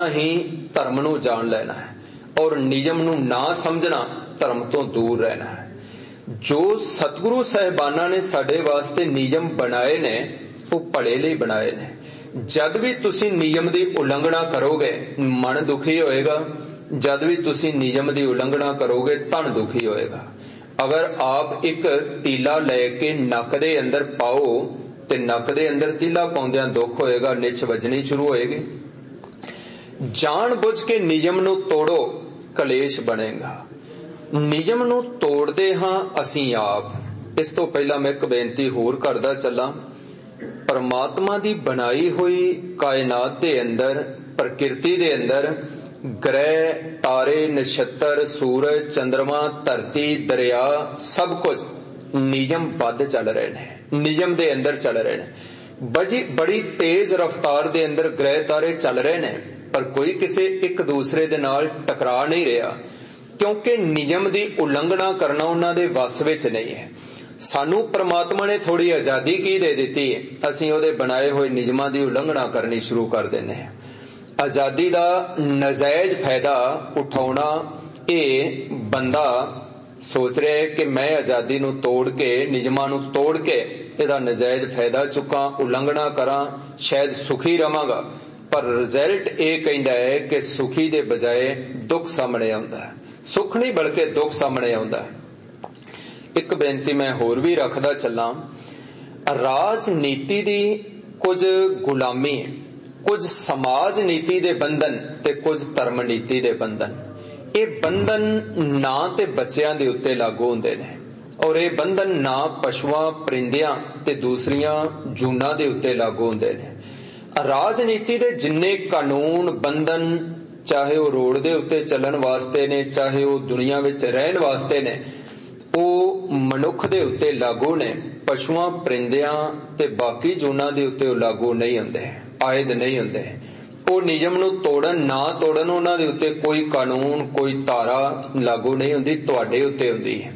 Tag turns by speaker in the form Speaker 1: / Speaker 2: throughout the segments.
Speaker 1: ही धर्म नूं जान लेना है और नियम नूं ना समझना धर्म तो दूर रहना है। जो सतगुरु साहिबाना ने साडे वास्ते नियम बनाए ने वो भले लई बनाए ने। जद भी तुसी नियम की उलंघना करोगे मन दुखी होएगा, जद भी तुसी नियम की उलंघना करोगे तन दुखी होएगा। अगर आप एक तीला लेके नक दे अंदर पाओ ते नक दे अंदर तीला पाउंदियां दुख होएगा, निच वजनी शुरू होएगी। जान बुझ के नियम नूं तोड़ो कलेश बनेगा। नियम नूं तोड़दे हां असीं आप। इस तो पहला मैं एक बेनती होर करदा चला। परमात्मा दी बनाई हुई कायनात दे अंदर, प्रकृति दे अंदर ग्रह, तारे, नक्षत्र, सूरज, चंद्रमा, धरती, दरिया सब कुछ नियमबद्ध चल रहे ने, नियम दे अंदर चल रहे ने। बड़ी तेज रफ्तार दे अंदर ग्रह तारे चल रहे ने, पर कोई किसी एक दूसरे दे नाल टकरा नहीं रहा, क्योंकि नियम दी उलंघना करना उन्हां दे वस विच नहीं है। सानू परमात्मा ने थोड़ी आजादी की दे दिती है, असीं उहदे बनाए हुए नियमां दी उलंघना करनी शुरू कर देने हैं। आजादी दा नजायज फायदा उठाउणा, ये बंदा सोच रहा है कि मैं आजादी नूं तोड़ के, नियमां नूं तोड़ के इहदा नजायज फायदा चुकां, उलंघना करां, शायद सुखी रहांगा। पर रिजल्ट ये कहता है कि सुखी दे बजाय दुख सामने आउंदा है। सुख नहीं बल्कि दुख सामने आउंदा है। एक बेनती मैं होर भी रखदा चला। राजनीति दी कुछ गुलामी, कुछ समाज नीति दे बंधन ते कुछ धर्म नीति दे बंधन। ये बंधन ना ते बच्चियां दे उत्ते लागू हुंदे ने और ये बंधन ना पशुआं, परिंदियां ते दूसरियां जूनां दे उत्ते लागू हुंदे ने। राजनीति दे जिन्ने कानून बंधन, चाहे वो रोड दे उत्ते चलन वास्ते ने, चाहे वो दुनिया विच रहन वास्ते ने, वो मनुख दे उत्ते लागू ने। पशुआं, परिंदियां ते बाकी जूनां दे उत्ते लागू नहीं हुंदे, आयद नहीं हुंदे। वो नियम नूं तोड़न ना तोड़न उन्हां दे उत्ते कोई कानून, कोई धारा लागू नहीं हुंदी, तुहाडे उत्ते हुंदी है।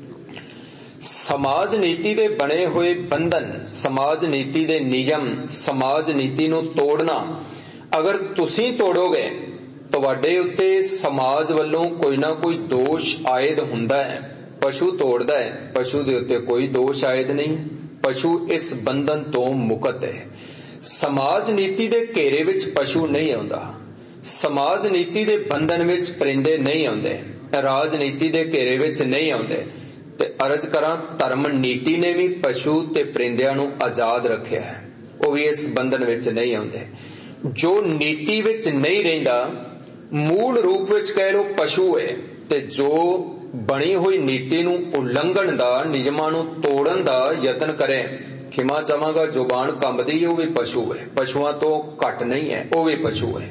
Speaker 1: समाज नीति दे बने हुए बंधन, समाज नीति दे नियम, समाज नीति नूं तोड़ना अगर तुसीं तोड़ोगे तुहाडे उत्ते समाज वल्लों कोई ना कोई दोष आयद हुंदा है। पशु तोड़दा है, पशु दे उत्ते कोई दोष आयद नहीं, पशु इस बंधन तो मुक्त है। समाज नीति दे घेरे विच पशु नहीं आउंदा, समाज नीति दे बंधन विच परिंदे नहीं आउंदे, राजनीति दे घेरे विच नहीं आउंदे। ते अर्ज करां धर्म नीति ने भी पशु ते परिंदियां नूं आजाद रखिया है, वो भी इस बंधन विच नहीं आउंदे। जो नीति विच नहीं रहिंदा मूल रूप विच कह लो पशु है, ते जो बनी हुई नीति नूं उलंघण दा, नियमां नूं तोड़न दा यतन करे, खिमा चाहांगा जुबान कंबदी है, वो भी पशु है। पशुआं तो घट नहीं है, वो भी पशु है।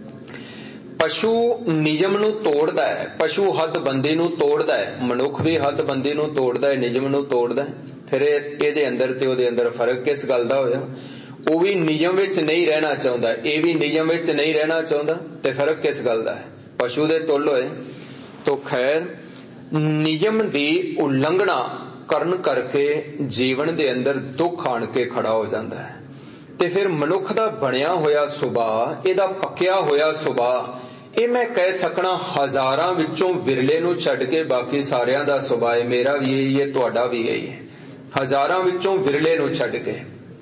Speaker 1: पशु नियम नूं तोड़दा है, पशु हदबंदी नूं तोड़दा है, मनुख भी हदबंदी नूं तोड़दा है, नियम नूं तोड़दा है। फिर इहदे अंदर ते उहदे अंदर फर्क किस गल दा होया? वो भी नियम विच नहीं रहना चाहुंदा, ये भी नियम विच नहीं रहना चाहुंदा, ते फर्क किस गल दा है? पशु दे तुल होए। तो खैर नियम दी उलंघना करन करके जीवन दे अंदर दुख आण के खड़ा हो जाता है। ते फिर मनुख दा बनिया होया सुभाव, इहदा पक्किया होया सुभाव, ये मैं कह सकना हजारां विचों विरले नूं छड्ड के बाकी सारियां दा सुभाव है। मेरा भी यही है, तुहाडा भी यही है। हजारां विचों विरले नूं छड्ड के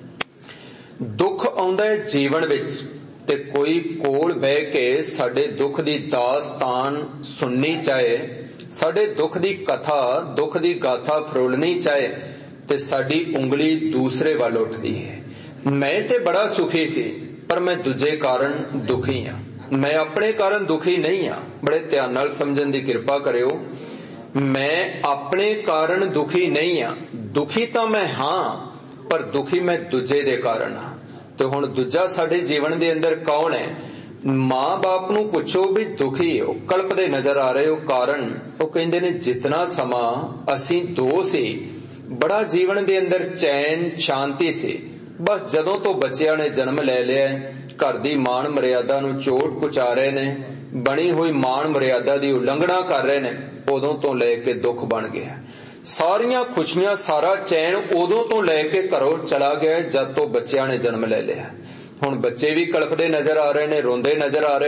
Speaker 1: दुख आउंदा है जीवन विच, ते कोई कोल बह के साडे दुख दी दास्तान सुननी चाहे, साडे दुख दी कथा, दुख दी गाथा फरोलनी चाहे, ते साडी उंगली दूसरे वाल उठदी है। मैं ते बड़ा सुखी सी, पर मैं दूजे कारण दुखी हां। मैं अपने कारण दुखी नहीं हां। बड़े ध्यान नाल समझण दी किरपा करियो। मैं अपने कारण दुखी नहीं हां। दुखी तां मैं हां, पर दुखी मैं दूजे दे कारण हां। ते हुण दूजा साडे जीवन दे अंदर कौन है? मां बाप नूं पुछो भी दुखी हो, कल्पदे नजर आ रहे हो कारण? वो कहंदे ने जितना समा असीं दो सी, बड़ा जीवन दे अंदर चैन शांति सी, बस जदों तो बच्चियां ने जन्म ले लिया, घर दी मान मर्यादा नूं चोट पहुंचा रहे ने, बनी हुई मान मर्यादा दी उलंघना कर रहे ने, उदों तो लेके दुख बन गया। सारियां खुशियां, सारा चैन उदों तो लेके घरों चला गया जद तो बच्चियां ने जन्म ले लिया। हुण बच्चे भी कल्पदे नजर आ रहे ने, रोंदे नजर आ रहे